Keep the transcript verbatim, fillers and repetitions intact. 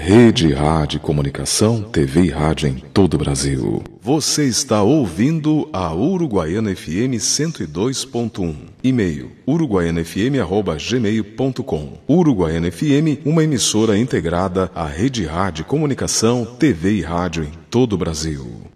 Rede Rádio Comunicação, T V e rádio em todo o Brasil. Você está ouvindo a Uruguaiana F M cento e dois ponto um. E-mail uruguaiana f m arroba gmail ponto com. Uruguaiana F M, uma emissora integrada à Rede Rádio Comunicação, T V e rádio em todo o Brasil.